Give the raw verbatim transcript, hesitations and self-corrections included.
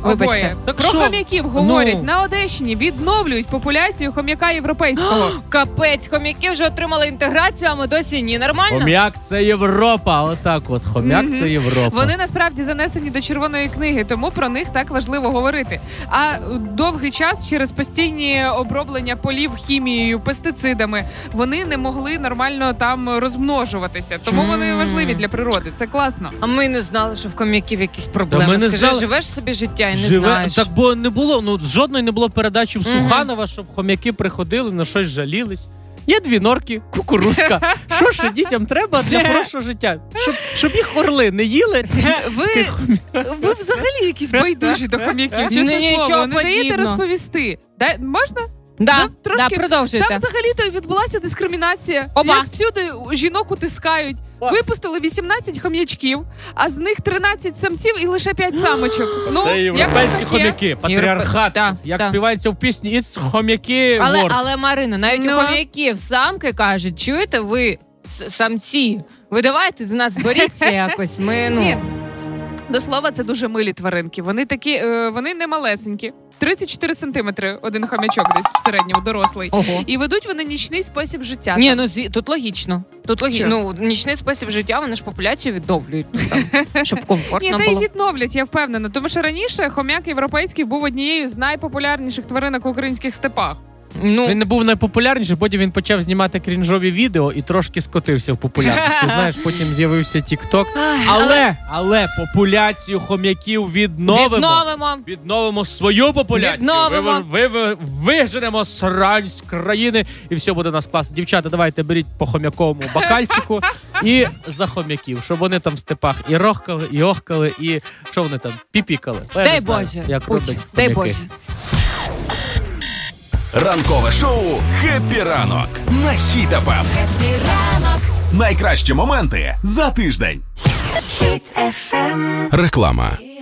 Вибачте. Так Про що? хом'яків говорять. Ну. На Одещині відновлюють популяцію хом'яка європейського. Капець, хом'яки вже отримали інтеграцію, а ми досі ні. Нормально? Хом'як – це Європа. Отак от. Хом'як Мгм. – це Європа. Вони насправді занесені до червоної книги, тому про них так важливо говорити. А довгий час через постійні оброблення полів хімією, пестицидами, вони не могли нормально там розмножуватися. Тому вони важливі для природи. Це класно. А ми не знали, що в хом'яків якісь проблеми. Та ми не Скажи, знали. живеш собі життя і не Живе... знаєш. Так, бо не було, ну, жодної не було передачі в Мгм. Суганова, щоб хом'яки приходили, на щось жалілись. Є дві норки, кукурузка. Що ж дітям треба для хорошого життя? Щоб, щоб їх орли не їли. Ви, ви взагалі якісь байдужі до хом'яків, чесне Ні, слово. нічого Не даєте подібного. розповісти. Дай, можна? Да, Ну, трошки- да, продовжуйте. Там взагалі-то відбулася дискримінація. Опа. Як всюди жінок утискають. Випустили вісімнадцять хом'ячків, а з них тринадцять самців і лише п'ять самочок. Ну, Це як європейські таке? хом'яки, патріархат. Так, Як так. співається в пісні «It's хом'яки Але, world». але, Марина, навіть Ну. у хом'яків самки кажуть, чуєте, ви с- самці, ви давайте за нас боріться якось. Ми, ну... Ні. До слова, це дуже милі тваринки. Вони такі, е, вони не малесенькі. тридцять чотири сантиметри один хом'ячок десь в середньому дорослий. Ого. І ведуть вони нічний спосіб життя. Ні, ну зі- тут логічно. Тут логічно. Що? Ну, нічний спосіб життя, вони ж популяцію відновлюють, там, щоб Ні, комфортно та й було. відновлять, я впевнена. Тому що раніше хом'як європейський був однією з найпопулярніших тваринок в українських степах. Ну, Він не був найпопулярніший, потім він почав знімати крінжові відео і трошки скотився в популярності. Знаєш, потім з'явився TikTok. Але, але популяцію хом'яків відновимо. відновимо. Відновимо свою популяцію. Відновимо. Ви, ви, ви, виженемо срань з країни, і все буде у нас класно. Дівчата, давайте беріть по хом'яковому бакальчику і за хом'яків, щоб вони там в степах і рохкали, і охкали, і що вони там, піпікали. Я Дай не знаю, Боже, як Путь, роблять дай хом'яки. Боже. Ранкове шоу «Хеппі ранок» на Хіт еф ем. Найкращі моменти за тиждень. Реклама.